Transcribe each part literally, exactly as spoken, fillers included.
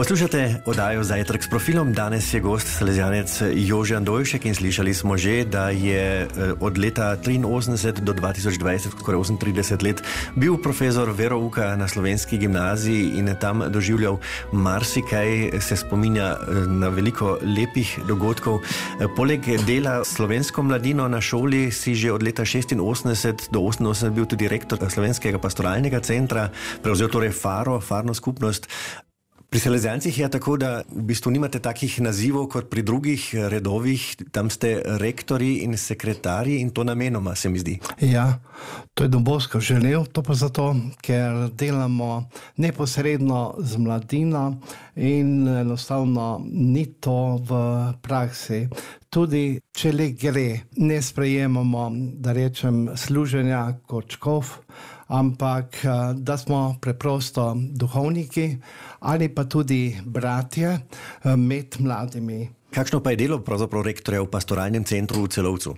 Poslušate oddajo Zajtrk s profilom. Danes je gost salezijanec Jože Andojšek in slišali smo že, da je od leta triinosemdeset do dva tisoč dvajset, skoraj osemintrideset let, bil profesor verouka na Slovenski gimnaziji in tam doživljal marsikaj, se spominja na veliko lepih dogodkov. Poleg dela s slovensko mladino na šoli si že od leta šestinosemdeset do oseminosemdeset bil tudi rektor Slovenskega pastoralnega centra, prevzel torej Faro, farno skupnost. Pri salezijancih je tako, da v bistvu nimate takih nazivov kot pri drugih redovih, tam ste rektori in sekretarji in to namenoma, se mi zdi. Ja, to je Dombosko želel, to pa zato, ker delamo neposredno z mladino in enostavno ni to v praksi. Tudi, če le gre, ne sprejemamo, da rečem, služenja kot škof, ampak da smo preprosto duhovniki ali pa tudi bratje med mladimi. Kakšno pa je delo pravzaprav rektorja v pastoralnem centru v Celovcu?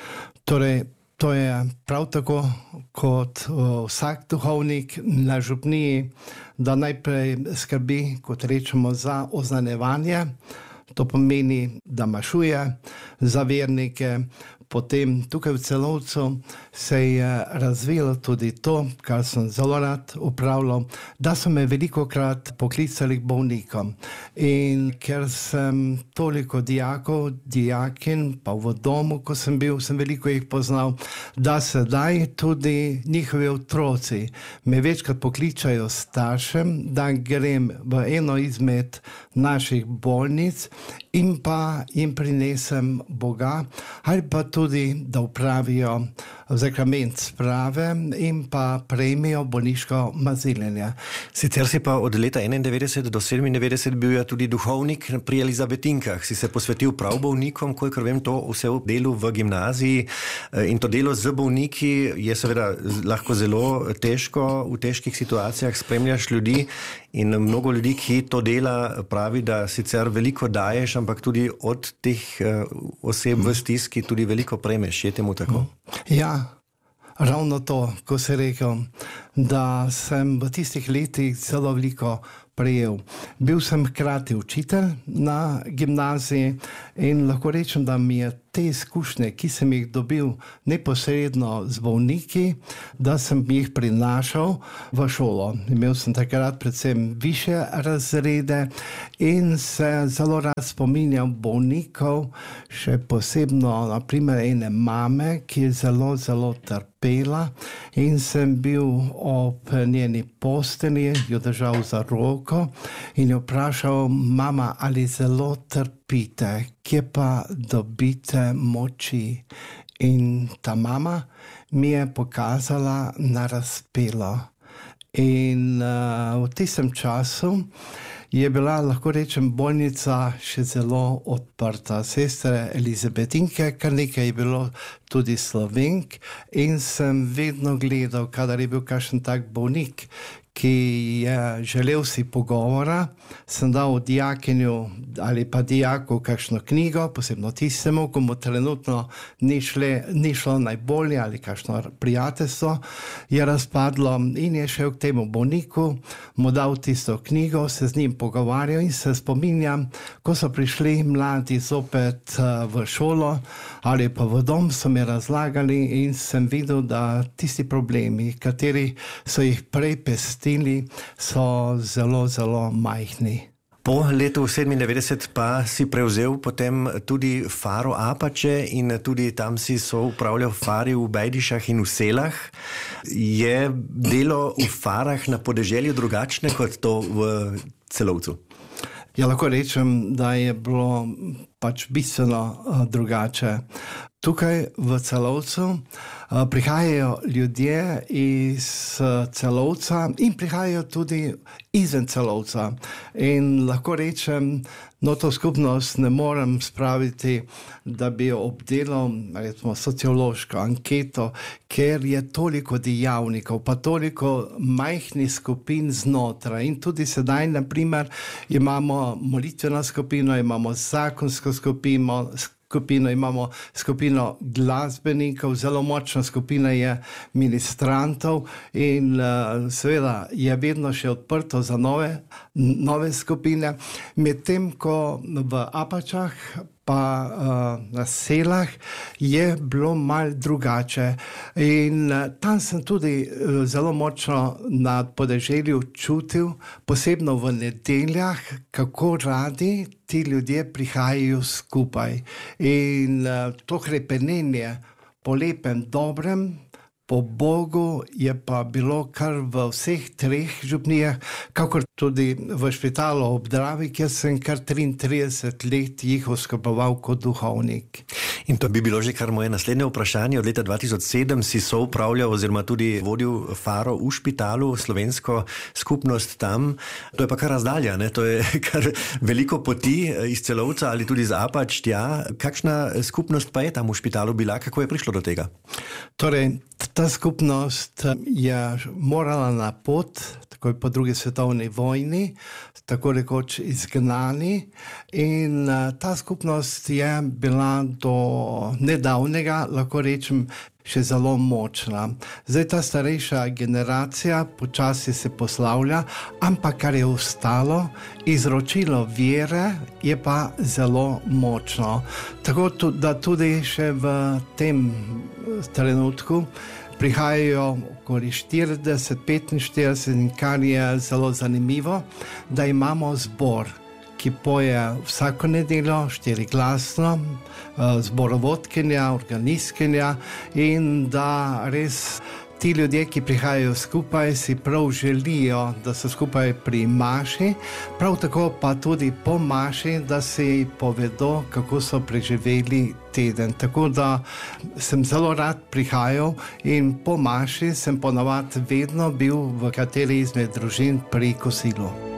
Torej, to je prav tako kot vsak duhovnik na župniji, da najprej skrbi, kot rečemo, za oznanjevanje. To pomeni, da mašuje za vernike. Potem tukaj v Celovcu se je razvilo tudi to, kar sem zelo rad upravljal, da so me velikokrat poklicali k bolnikom. In ker sem toliko dijakov, dijakin, pa v domu, ko sem bil, sem veliko jih poznal, da sedaj tudi njihovi otroci me večkrat pokličajo staršem, da grem v eno izmed naših bolnic in pa jim prinesem Boga, ali pa tudi, da upravijo zakrament sprave in pa prejmejo bolniško maziljenje. Sicer si pa od leta enaindevetdeset do sedemindevetdeset bil je tudi duhovnik pri Elizabetinkah. Si se posvetil prav bolnikom, kolikor vem, to vse v delu v gimnaziji, in to delo z bolniki je seveda lahko zelo težko, v težkih situacijah spremljaš ljudi in mnogo ljudi, ki to dela, pravi, da sicer veliko daješ, ampak tudi od teh oseb v stiski tudi veliko prejmeš. Je temu tako? Ja, ravno to, ko si rekel, da sem v tistih letih zelo veliko prejel. Bil sem hkrati učitelj na gimnaziji in lahko rečem, da mi je te izkušnje, ki sem jih dobil neposredno z bolniki, da sem jih prinašal v šolo. Imel sem takrat predvsem višje razrede in se zelo rad spominjal bolnikov, še posebno na primer ene mame, ki je zelo, zelo trpela in sem bil ob njeni postelji, jo držal za roko in jo vprašal: mama, ali zelo trpite, kje pa dobite moči? In ta mama mi je pokazala na razpelo. In uh, v tistem času je bila, lahko rečem, bolnica še zelo odprta. Sestre Elizabetinke, kar nekaj je bilo tudi Slovenk in sem vedno gledal, kadar je bil kakšen tak bolnik, ki je želel si pogovora, sem dal dijakinju ali pa dijaku kakšno knjigo, posebno tistemu, ko mu trenutno ni, šle, ni šlo najbolje ali kakšno prijateljstvo je razpadlo in je šel k temu bolniku, mu dal tisto knjigo, se z njim pogovarjal in se spominjam, ko so prišli mladi zopet v šolo ali pa v dom, so mi razlagali in sem videl, da tisti problemi, kateri so jih prej pestili, so zelo, zelo majhni. Po letu sedemindevetdeset pa si prevzel potem tudi Faro Apače in tudi tam si soupravljal fari v Bejdišah in v Selah. Je delo v farah na podeželju drugačne kot to v Celovcu? Ja, lahko rečem, da je bilo pač bistveno drugače. Tukaj v Celovcu prihajajo ljudje iz Celovca in prihajajo tudi izven Celovca. In lahko rečem, no to skupnost ne morem spraviti, da bi jo obdelal, recimo, sociološko anketo, ker je toliko dejavnikov, pa toliko majhnih skupin znotraj. In tudi sedaj, na primer, imamo molitveno skupino, imamo zakonsko skupino, skupino, imamo skupino glasbenikov, zelo močna skupina je ministrantov in uh, seveda je vedno še odprto za nove, nove skupine. Medtem ko v Apačah pa uh, na Selah je bilo malo drugače. In uh, tam sem tudi uh, zelo močno na podeželju čutil, posebno v nedeljah, kako radi ti ljudje prihajajo skupaj. In uh, to hrepenenje po lepem, dobrem, po Bogu je pa bilo kar v vseh treh župnijah, kakor tudi v Špitalu ob Dravi, kjer sem kar triintrideset let jih oskrboval kot duhovnik. In to bi bilo že kar moje naslednje vprašanje. Od leta dva tisoč sedem si soupravljal oziroma tudi vodil Faro v Špitalu, slovensko skupnost tam. To je pa kar razdalja, ne? To je kar veliko poti iz Celovca ali tudi z Apač tja. Kakšna skupnost pa je tam v Špitalu bila? Kako je prišlo do tega? Torej, ta skupnost je morala na pot, takoj po drugi svetovni vojni, tako rekoč izgnani, in ta skupnost je bila do nedavnega, lahko rečem, še zelo močna. Zdaj ta starejša generacija počasi se poslavlja, ampak kar je ostalo, izročilo vere je pa zelo močno. Tako da tudi še v tem trenutku prihajajo okoli štirideset, petinštirideset, in kar je zelo zanimivo, da imamo zbor, ki poje vsako nedeljo štiriglasno, zborovodkinja, organistkinja, in da res ti ljudje, ki prihajajo skupaj, si prav želijo, da so skupaj pri maši, prav tako pa tudi po maši, da si povedo, kako so preživeli teden. Tako da sem zelo rad prihajal in po maši sem ponavadi vedno bil v kateri izmed družin pri kosilu.